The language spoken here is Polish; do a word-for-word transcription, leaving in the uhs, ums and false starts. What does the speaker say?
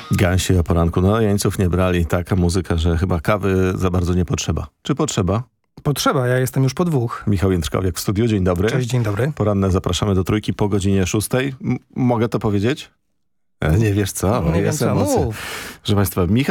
Gęsi o poranku. No, jeńców nie brali. Taka muzyka, że chyba kawy za bardzo nie potrzeba. Czy potrzeba? Potrzeba, ja jestem już po dwóch. Michał Jędrkowiak w studiu. Dzień dobry. Cześć, dzień dobry. Poranne zapraszamy do Trójki po godzinie szóstej. M- mogę to powiedzieć? E, nie wiesz co? Nie wiem Jest co, emocja. mów. Proszę Państwa, Michał